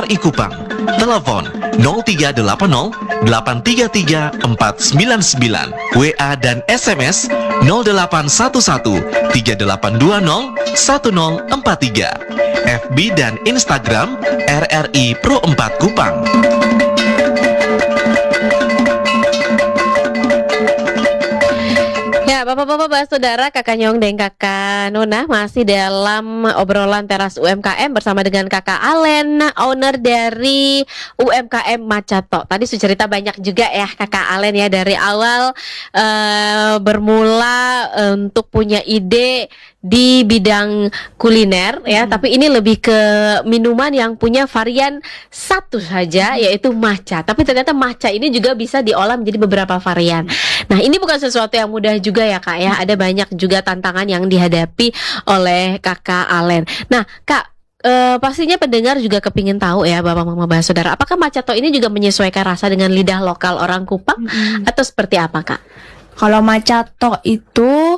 RRI Kupang. Telepon 0380 833 499, WA dan SMS 0811 3820 1043, FB dan Instagram RRI Pro 4 Kupang. Ya, Bapak-bapak, saudara, Kakak Nyong dan Kakak Nona masih dalam obrolan teras UMKM bersama dengan Kakak Alen, owner dari UMKM Macato. Tadi sudah cerita banyak juga ya Kakak Alen ya, dari awal bermula untuk punya ide di bidang kuliner ya, tapi ini lebih ke minuman yang punya varian satu saja, yaitu matcha. Tapi ternyata matcha ini juga bisa diolah menjadi beberapa varian. Nah, ini bukan sesuatu yang mudah juga ya Kak ya. Ada banyak juga tantangan yang dihadapi oleh Kakak Alen. Nah Kak, pastinya pendengar juga kepingin tahu ya Bapak Mama Saudara, apakah Macato ini juga menyesuaikan rasa dengan lidah lokal orang Kupang atau seperti apa Kak? Kalau Macato itu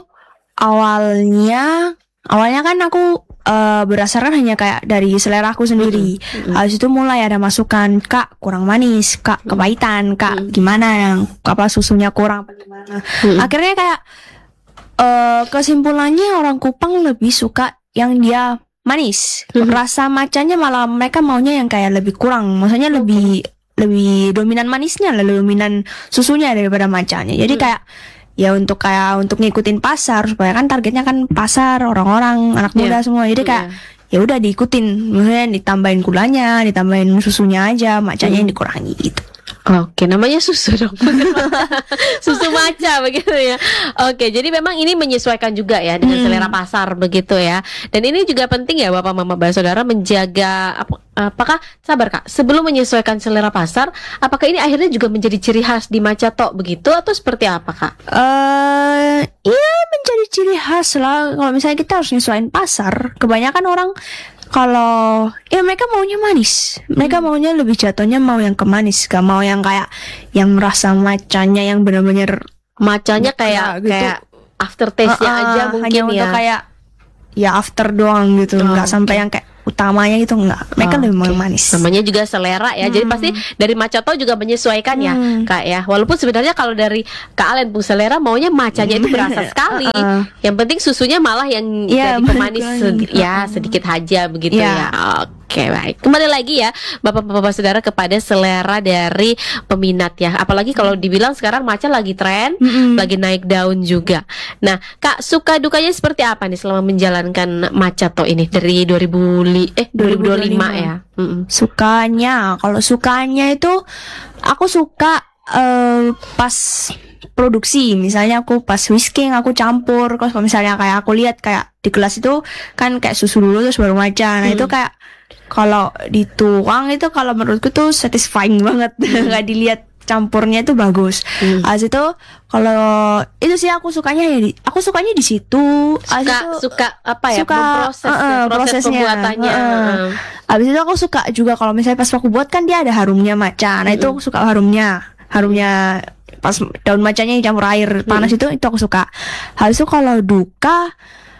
awalnya kan aku berdasarkan hanya kayak dari selera aku sendiri. Habis itu mulai ada masukan, Kak kurang manis, Kak kepahitan, Kak gimana yang apa susunya kurang apa gimana. Akhirnya kayak kesimpulannya orang Kupang lebih suka yang dia manis. Rasa macanya malah mereka maunya yang kayak lebih kurang. Maksudnya lebih dominan manisnya, lebih dominan susunya daripada macanya. Jadi kayak ya untuk ngikutin pasar, supaya kan targetnya kan pasar, orang-orang anak muda semua. Jadi kayak ya udah diikutin, maksudnya ditambahin gulanya, ditambahin susunya aja, macanya yang dikurangi gitu. Oke, namanya susu dong. Susu matcha begitu ya. Oke, jadi memang ini menyesuaikan juga ya dengan selera pasar begitu ya. Dan ini juga penting ya Bapak Mama Saudara menjaga apakah sabar Kak, sebelum menyesuaikan selera pasar, apakah ini akhirnya juga menjadi ciri khas di Macato begitu atau seperti apa Kak? Iya menjadi ciri khas lah. Kalau misalnya kita harus nyesuaiin pasar, kebanyakan orang kalau ya mereka maunya manis, mereka maunya lebih jatuhnya mau yang kemanis, gak mau yang kayak yang merasa macanya yang benar-benar macanya kayak gitu. Kayak after taste-nya aja mungkin hanya ya. untuk kayak ya after doang gitu, nggak sampai yang kayak utamanya gitu, nggak. Mereka lebih mau yang manis. Namanya juga selera ya. Jadi pasti dari Macato juga menyesuaikan ya Kak ya. Walaupun sebenarnya kalau dari Kak Alen pun selera maunya macanya itu berasa sekali. Yang penting susunya malah yang jadi pemanis sedikit aja begitu ya. Oke, baik. Kembali lagi ya Bapak-bapak Saudara kepada selera dari peminat ya. Apalagi kalau dibilang sekarang matcha lagi tren, lagi naik daun juga. Nah, Kak, suka dukanya seperti apa nih selama menjalankan Macato ini dari 2025 ya? Kalau sukanya itu aku suka pas produksi, misalnya aku pas whisking aku campur. Kalau misalnya kayak aku lihat kayak di kelas itu kan kayak susu dulu terus baru matcha. Nah itu kayak kalau dituang itu kalau menurutku tuh satisfying banget. Nggak dilihat campurnya itu bagus. Habis itu kalau itu sih aku sukanya di situ. Suka apa ya? Suka proses pembuatannya. Habis itu aku suka juga kalau misalnya pas aku buat kan dia ada harumnya matcha. Nah itu aku suka harumnya pas daun matchanya dicampur air panas itu aku suka. Habis itu kalau duka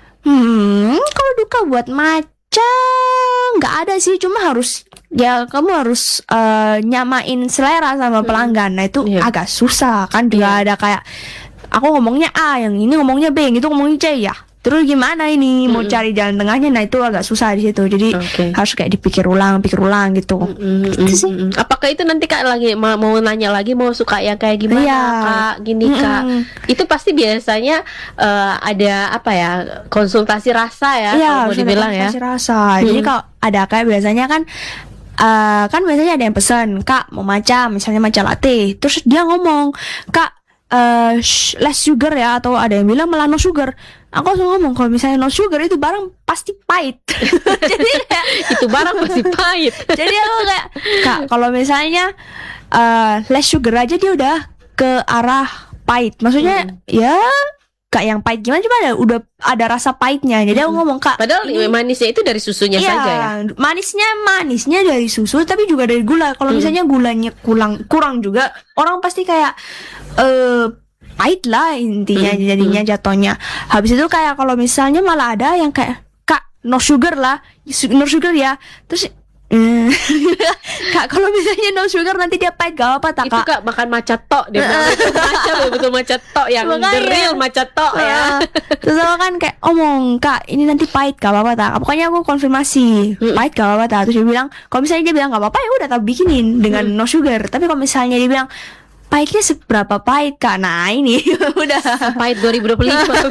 buat matcha nggak ada sih, cuma kamu harus nyamain selera sama pelanggan. Nah itu agak susah kan, juga ada kayak aku ngomongnya A, yang ini ngomongnya B, yang itu ngomongnya C ya. Terus gimana ini mau cari jalan tengahnya? Nah itu agak susah di situ. Jadi harus kayak dipikir ulang gitu. Gitu sih. Apakah itu nanti Kak lagi mau nanya lagi mau suka yang kayak gimana Kak? Gini Kak. Itu pasti biasanya ada apa ya? Konsultasi rasa ya kalau mau dibilang ya. Konsultasi rasa. Jadi kalau ada kayak biasanya kan biasanya ada yang pesan, Kak mau matcha, misalnya matcha latte. Terus dia ngomong, Kak less sugar ya, atau ada yang bilang malah no sugar. Aku langsung ngomong kalau misalnya no sugar itu barang pasti pahit. Jadi kayak, itu barang pasti pahit. Jadi aku kayak, Kak kalau misalnya less sugar aja dia udah ke arah pahit. Maksudnya ya Kak yang pahit gimana, cuma udah ada rasa pahitnya. Jadi aku ngomong, Kak padahal manisnya itu dari susunya saja ya. Manisnya dari susu, tapi juga dari gula. Kalau misalnya gulanya kurang juga, orang pasti kayak pahit lah intinya jadinya jatuhnya. Habis itu kayak kalau misalnya malah ada yang kayak, Kak no sugar ya. Terus Kak, kalau misalnya no sugar nanti dia pahit gak apa-apa tak Itu Kak? Kak makan matcha tok dia bilang itu matcha betul matcha tok yang Makanya. the real matcha tok ya. Terus aku kan kayak omong, Kak ini nanti pahit gak apa-apa tak? Pokoknya aku konfirmasi pahit gak apa-apa tak? Terus dia bilang, kalau misalnya dia bilang gak apa-apa ya udah tak bikinin dengan no sugar. Tapi kalau misalnya dia bilang pahitnya seberapa pahit Kak? Nah ini udah Pahit 2025.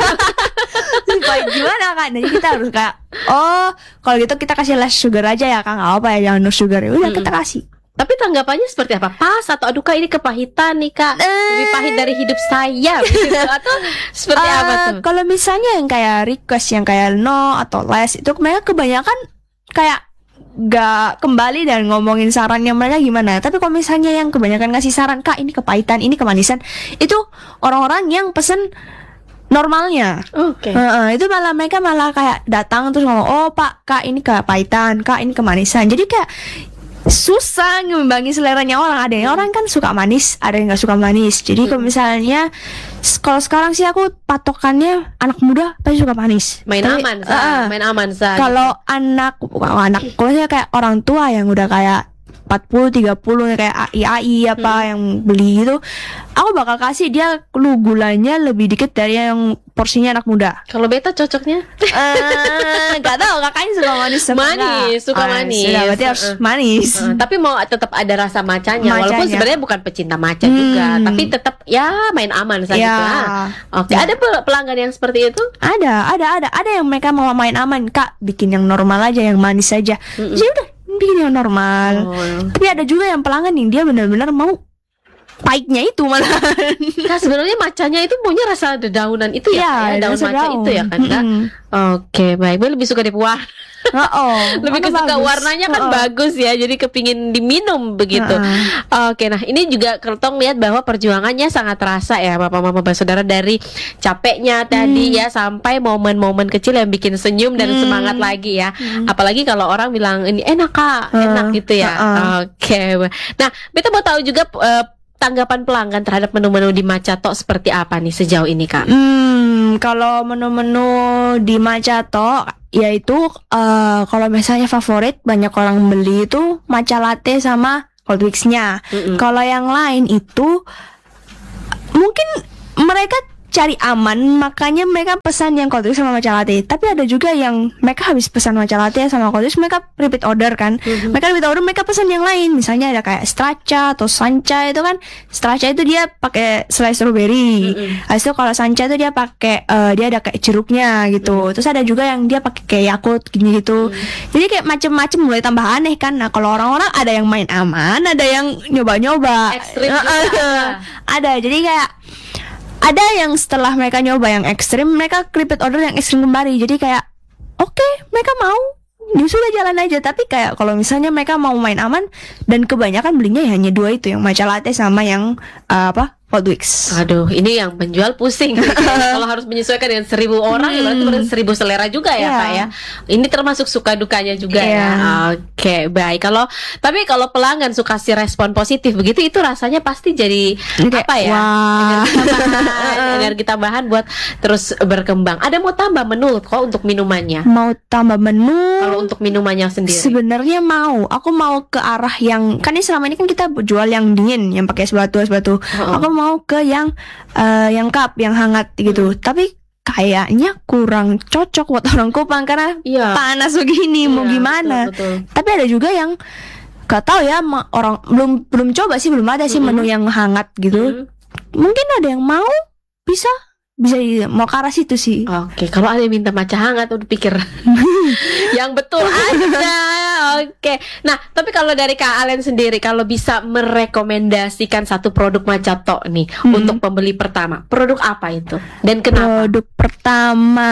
pahit gimana Kak? Jadi kita harus kayak oh kalau gitu kita kasih less sugar aja ya Kak, gak apa ya, jangan no sugar. Ya udah kita kasih. Tapi tanggapannya seperti apa? Pas atau aduh Kak ini kepahitan nih Kak, lebih pahit dari hidup saya gitu. Atau seperti apa tuh? Kalau misalnya yang kayak request yang kayak no atau less itu mereka kebanyakan kayak gak kembali dan ngomongin sarannya mereka gimana. Tapi kalau misalnya yang kebanyakan ngasih saran, Kak ini kepahitan, ini kemanisan, itu orang-orang yang pesen normalnya. Oke. Itu malah mereka malah kayak datang terus ngomong, oh Pak, Kak ini kepahitan, Kak ini kemanisan. Jadi kayak susah ngimbangi seleranya orang. Ada yang orang kan suka manis, ada yang nggak suka manis. Jadi kalau misalnya kalau sekarang sih aku patokannya anak muda pasti suka manis. Main Tapi, aman, main aman Sa. kalau kalau saya kayak orang tua yang udah kayak 40, 30 kayak AI apa yang beli itu, aku bakal kasih dia lu gulanya lebih dikit dari yang porsinya anak muda. Kalau beta cocoknya Gak tahu kakaknya suka manis apa manis, enggak? suka manis. Sudah, berarti harus manis. Tapi mau tetap ada rasa macanya, walaupun Macanya. sebenarnya bukan pecinta maca juga, tapi tetap ya main aman saja. Ya. Oke, ada pelanggan yang seperti itu? Ada yang mereka mau main aman, Kak, bikin yang normal aja, yang manis aja. Jadi udah bikin yang normal. Tapi ada juga yang pelanggan yang dia benar-benar mau pahitnya itu malah. Nah sebenarnya macanya itu punya rasa dedaunan itu ya, Iya, daun rasa maca daun. itu ya kan Kak? Oke, baik. Gue lebih suka di warna. Lebih Warna suka bagus. warnanya kan bagus ya, jadi kepingin diminum begitu. Oke, nah ini juga Kertong lihat bahwa perjuangannya sangat terasa ya Bapak Mama Saudara, dari capeknya tadi ya sampai momen-momen kecil yang bikin senyum dan semangat lagi ya. Apalagi kalau orang bilang ini enak Kak, enak gitu ya. Oke. Nah, beta mau tahu juga tanggapan pelanggan terhadap menu-menu di Matcha Tok seperti apa nih sejauh ini Kak? Kalau menu-menu di Macato yaitu kalau misalnya favorit banyak orang beli itu matcha latte sama cold mix-nya. Kalau yang lain itu mungkin mereka cari aman, makanya mereka pesan yang cold mix sama matcha latte. Tapi ada juga yang mereka habis pesan matcha latte sama cold mix, mereka repeat order kan. Mereka repeat order, mereka pesan yang lain. Misalnya ada kayak Straccia atau Sancha itu kan. Straccia itu dia pakai slice strawberry. Habis itu kalau Sancha itu dia pakai dia ada kayak jeruknya gitu. Terus ada juga yang dia pakai kayak Yakult gini gitu. Jadi kayak macem-macem mulai tambah aneh kan. Nah, kalau orang-orang ada yang main aman, ada yang nyoba-nyoba. Ekstrim juga Ada. Jadi kayak ada yang setelah mereka nyoba yang ekstrim, mereka repeat order yang ekstrim kembali. Jadi kayak oke, mereka mau, ya sudah jalan aja. Tapi kayak kalau misalnya mereka mau main aman, dan kebanyakan belinya ya hanya dua itu, yang matcha latte sama yang cold mix. Aduh, ini yang penjual pusing. Kalau harus menyesuaikan dengan 1.000 orang, ya berarti 1.000 selera juga ya Kak ya. Ini termasuk suka dukanya juga ya. Oke, baik. Tapi kalau pelanggan suka kasih respon positif begitu, itu rasanya pasti jadi apa ya? Wah. Energi tambahan buat terus berkembang. Ada mau tambah menu kok untuk minumannya? Mau tambah menu? Kalau untuk minumannya sendiri? Sebenarnya aku mau ke arah yang kan ini selama ini kan kita jual yang dingin, yang pakai es batu. Aku mau ke yang cup, yang hangat gitu. Tapi kayaknya kurang cocok buat orang Kupang karena panas begini, mau gimana? Betul. Tapi ada juga yang gak tahu ya, orang belum coba sih, belum ada sih menu yang hangat gitu. Mungkin ada yang mau, bisa mau ke arah situ sih. Oke, kalau ada yang minta matcha hangat udah pikir yang betul aja. Oke. Nah, tapi kalau dari Kak Alen sendiri, kalau bisa merekomendasikan satu produk Matcha Tok nih untuk pembeli pertama, produk apa itu dan kenapa? Produk pertama,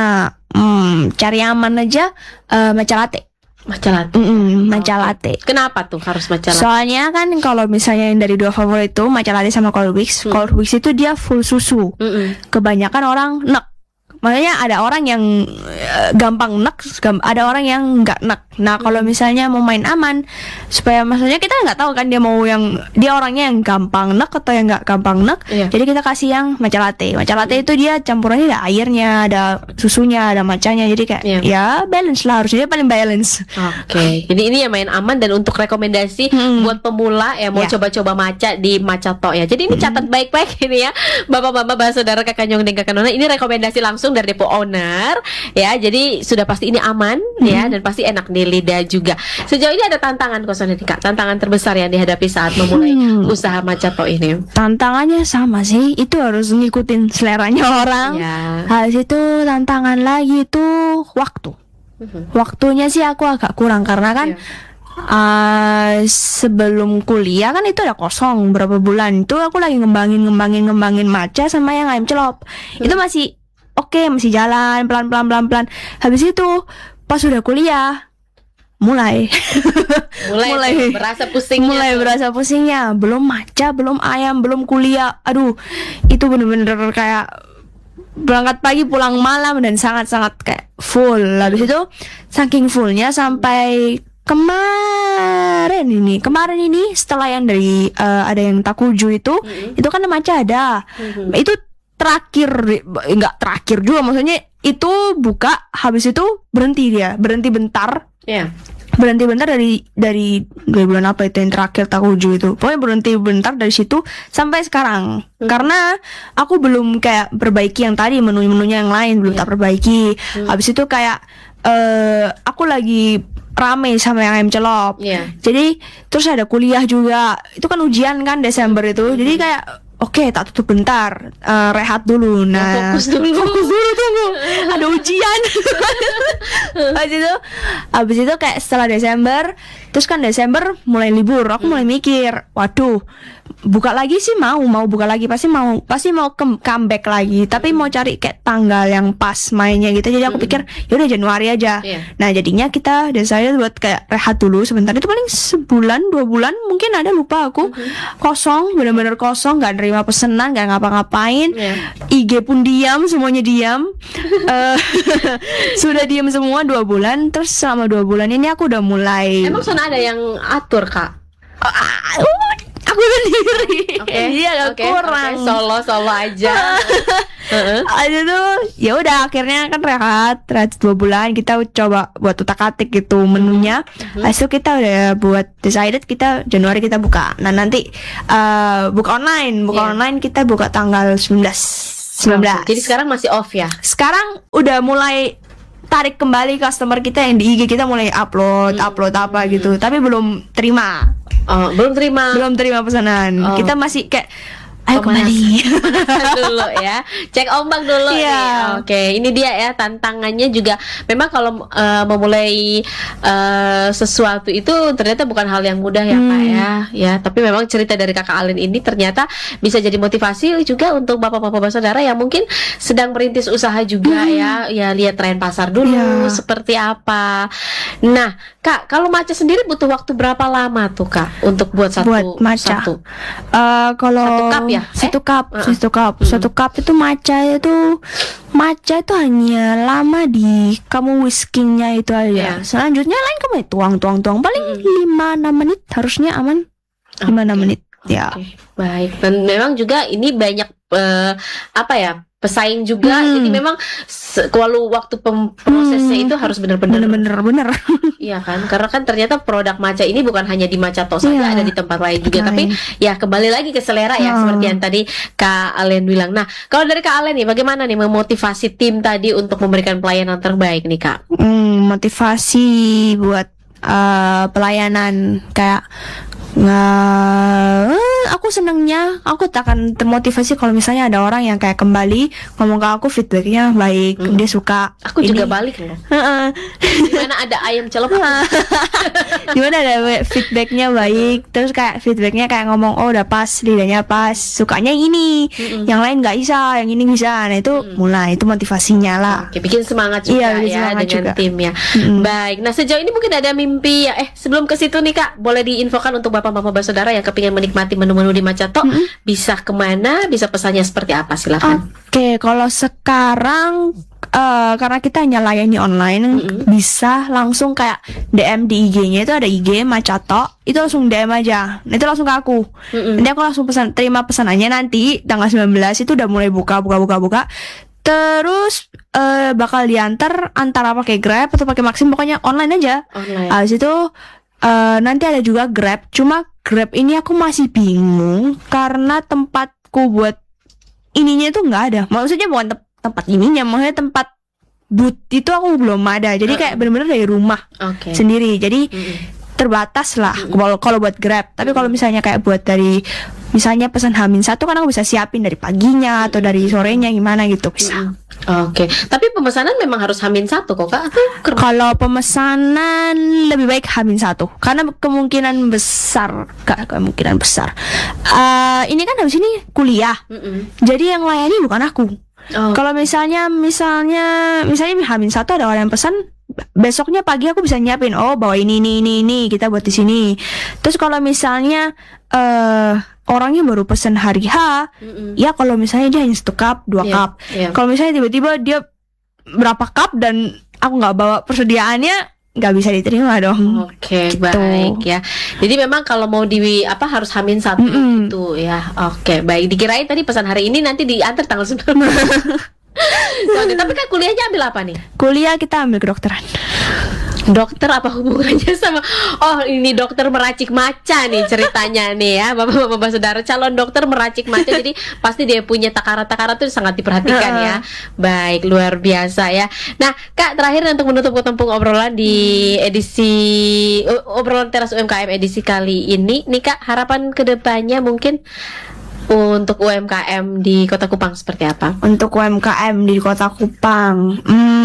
cari aman aja, matcha latte. Matcha latte. Matcha latte. Kenapa tuh harus matcha latte? Soalnya kan kalau misalnya yang dari dua favorit itu matcha latte sama cold mix, cold mix itu dia full susu. Kebanyakan orang Makanya ada orang yang gampang nek, ada orang yang nggak nek. Nah kalau misalnya mau main aman, supaya maksudnya kita nggak tahu kan dia orangnya yang gampang nek atau yang nggak gampang nek. Jadi kita kasih yang matcha latte. Matcha latte itu dia campurannya ada airnya, ada susunya, ada matchanya. Jadi kayak ya balance lah, harusnya dia paling balance. Oke. Jadi ini yang main aman. Dan untuk rekomendasi buat pemula ya mau coba-coba matcha di Matcha Talk ya. Jadi ini catat baik-baik ini ya, bapak-bapak, saudara, kakak Nyong dan kakak Nona. Ini rekomendasi langsung dari depo owner ya. Jadi sudah pasti ini aman ya, dan pasti enak di lidah juga. Sejauh ini ada tantangan kosan ini Kak, tantangan terbesar yang dihadapi saat memulai usaha Matcha Talk ini? Tantangannya sama sih, itu harus ngikutin seleranya orang. Habis itu tantangan lagi itu waktu. Waktunya sih aku agak kurang karena kan sebelum kuliah kan itu ada kosong berapa bulan, itu aku lagi ngembangin matcha sama yang ayam celop. Itu masih oke, masih jalan pelan. Habis itu pas udah kuliah mulai berasa pusingnya, belum matcha, belum ayam, belum kuliah. Aduh, itu bener-bener kayak berangkat pagi pulang malam dan sangat-sangat kayak full. Habis itu saking fullnya sampai kemarin ini setelah yang dari ada yang Takuju itu kan matcha ada. Itu nggak terakhir juga, maksudnya itu buka habis itu berhenti bentar. Berhenti bentar dari bulan apa itu yang terakhir Takuju itu. Pokoknya berhenti bentar dari situ sampai sekarang. Karena aku belum kayak perbaiki yang tadi, menu-menunya yang lain belum tak perbaiki. Habis itu kayak aku lagi rame sama yang ayam celop. Jadi terus ada kuliah juga. Itu kan ujian kan Desember itu. Jadi kayak oke, tak tutup bentar, rehat dulu. Nah, fokus dulu tunggu. Ada ujian. Habis itu kayak setelah Desember, terus kan Desember mulai libur, aku mulai mikir, waduh, buka lagi sih mau buka lagi, pasti mau comeback lagi, tapi mau cari kayak tanggal yang pas mainnya gitu. Jadi aku pikir yaudah Januari aja. Nah jadinya kita decide buat kayak rehat dulu sebentar. Itu paling sebulan 2 bulan mungkin ada, lupa aku. Kosong, benar-benar kosong, nggak nerima pesanan, nggak ngapa-ngapain. IG pun diam, semuanya diam. Sudah diam semua 2 bulan. Terus selama 2 bulan ini aku udah mulai. Emang sana ada yang atur Kak? Aku sendiri. Iya, kurang. Solo aja. Aja tuh, ya udah akhirnya kan rehat 2 bulan, kita coba buat utak-atik gitu menunya. Lalu kita udah buat decided kita Januari kita buka. Nah nanti buka online kita buka tanggal 19. Jadi sekarang masih off ya? Sekarang udah mulai tarik kembali customer kita yang di IG kita, mulai upload apa gitu. Tapi belum terima. Belum terima pesanan. Kita masih kayak ayo kembali dulu ya, cek ombak dulu nih. Oke, ini dia ya tantangannya juga. Memang kalau memulai sesuatu itu ternyata bukan hal yang mudah ya Kak ya. Tapi memang cerita dari Kakak Alen ini ternyata bisa jadi motivasi juga untuk bapak-bapak saudara yang mungkin sedang merintis usaha juga ya lihat tren pasar dulu seperti apa. Nah Kak, kalau matcha sendiri butuh waktu berapa lama tuh Kak untuk buat matcha? Kalau satu cup ya? Satu cup itu matcha itu hanya lama di kamu whiskingnya itu aja. Selanjutnya lain kamu tuang paling 5-6 menit harusnya aman. 5-6 menit. Baik. Dan memang juga ini banyak pesaing juga. Jadi memang kalau waktu prosesnya itu harus benar-benar. Iya kan? Karena kan ternyata produk matcha ini bukan hanya di Matcha Talk saja, ada di tempat lain juga. Tapi ya kembali lagi ke selera ya, seperti yang tadi Kak Alen bilang. Nah, kalau dari Kak Alen nih, bagaimana nih memotivasi tim tadi untuk memberikan pelayanan terbaik nih Kak? Motivasi buat pelayanan kayak aku senengnya, aku tak akan termotivasi kalau misalnya ada orang yang kayak kembali ngomong ke aku feedbacknya baik, dia suka. Aku juga balik loh. Dimana ada ayam celop, dimana ada feedbacknya baik, terus kayak feedbacknya kayak ngomong oh udah pas, lidahnya pas, sukanya ini, yang lain nggak bisa, yang ini bisa. Nah itu mulai, itu motivasinya lah. Oke, bikin semangat juga dengan juga tim ya. Baik, nah sejauh ini mungkin ada mimpi ya. Sebelum ke situ nih Kak, boleh diinfokan untuk bapak-bapak saudara yang kepingin menikmati menu menu-menu di Macato, bisa kemana, bisa pesannya seperti apa, silakan. Oke, kalau sekarang karena kita hanya layani online, bisa langsung kayak DM di IG-nya, itu ada IG Macato, itu langsung DM aja, itu langsung ke aku. Nanti aku langsung terima pesanannya, nanti tanggal 19 itu udah mulai buka. Terus bakal diantar antara pakai Grab atau pakai Maxim, pokoknya online aja. Habis itu nanti ada juga Grab, cuma Grab ini aku masih bingung karena tempatku buat ininya itu nggak ada. Maksudnya bukan tempat ininya, maksudnya tempat booth itu aku belum ada. Jadi kayak benar-benar dari rumah sendiri. Jadi terbatas lah kalau buat Grab. Tapi kalau misalnya kayak buat dari misalnya pesan H-1 kan aku bisa siapin dari paginya atau dari sorenya gimana gitu bisa. Tapi pemesanan memang harus H-1 kok Kak? Kalau pemesanan lebih baik H-1 karena kemungkinan besar ini kan habis ini kuliah. Jadi yang layani bukan aku. Kalau misalnya H-1 ada orang yang pesan, besoknya pagi aku bisa nyiapin, bawa ini kita buat di sini. Terus kalau misalnya orangnya baru pesen hari H, ya kalau misalnya dia hanya 1 cup, 2 cup. Kalau misalnya tiba-tiba dia berapa cup dan aku nggak bawa persediaannya, nggak bisa diterima dong. Gitu. Baik ya. Jadi memang kalau mau harus H-1 gitu ya. Baik. Dikirain tadi pesan hari ini nanti diantar tanggal 9. Tapi kan kuliahnya ambil apa nih? Kuliah kita ambil kedokteran. Dokter apa hubungannya sama ini dokter meracik maca nih ceritanya nih ya, Bapak-bapak saudara, calon dokter meracik maca. Jadi pasti dia punya takaran-takaran tuh sangat diperhatikan ya. Baik, luar biasa ya. Nah, Kak, terakhir untuk menutup ketempung obrolan di edisi obrolan teras UMKM edisi kali ini nih Kak, harapan kedepannya mungkin untuk UMKM di Kota Kupang seperti apa? Untuk UMKM di Kota Kupang,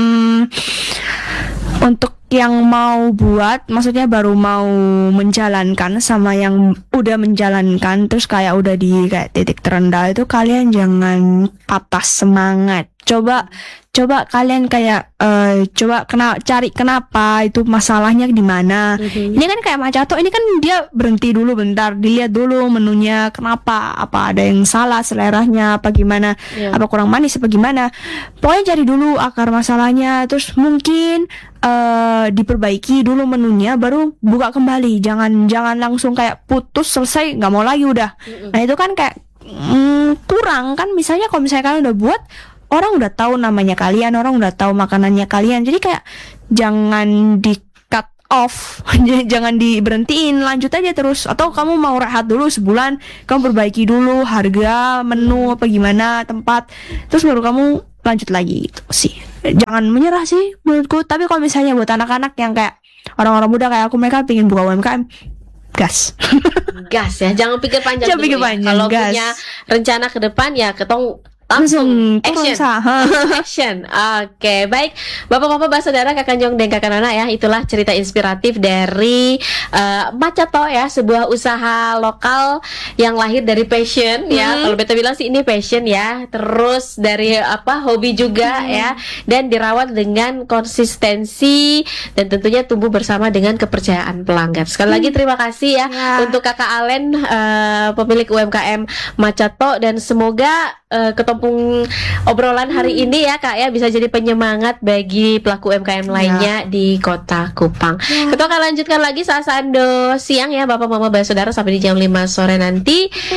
untuk yang mau buat, maksudnya baru mau menjalankan sama yang udah menjalankan terus kayak udah di kayak titik terendah itu, kalian jangan patah semangat. Coba kalian kayak cari kenapa itu masalahnya di mana. Ini kan kayak Macato, ini kan dia berhenti dulu bentar, dilihat dulu menunya kenapa, apa ada yang salah seleranya apa gimana, apa kurang manis apa gimana. Pokoknya cari dulu akar masalahnya, terus mungkin diperbaiki dulu menunya, baru buka kembali. Jangan langsung kayak putus selesai nggak mau lagi udah. Nah itu kan kayak kurang kan. Misalnya kalau misalnya kalian udah buat, orang udah tahu namanya kalian, orang udah tahu makanannya kalian, jadi kayak jangan di cut off, jangan diberhentiin, lanjut aja terus. Atau kamu mau rehat dulu sebulan, kamu perbaiki dulu harga, menu apa gimana, tempat, terus baru kamu lanjut lagi gitu sih. Jangan menyerah sih menurutku. Tapi kalau misalnya buat anak-anak yang kayak orang-orang muda kayak aku, mereka pengen buka UMKM, gas ya, jangan pikir panjang. Kalau punya rencana ke depan ya langsung action. Baik, Bapak-bapak, saudara, Kakak Jong dan Kakak Nana ya, itulah cerita inspiratif dari Macato ya, sebuah usaha lokal yang lahir dari passion ya. Kalau beta bilang sih ini passion ya, terus dari hobi juga ya, dan dirawat dengan konsistensi dan tentunya tumbuh bersama dengan kepercayaan pelanggan. Sekali lagi terima kasih ya untuk Kakak Alen, pemilik UMKM Macato, dan semoga ketempung obrolan hari ini ya Kak ya bisa jadi penyemangat bagi pelaku UMKM lainnya di Kota Kupang. Kita akan lanjutkan lagi saat siang ya Bapak Mama Saudara sampai di jam 5 sore nanti.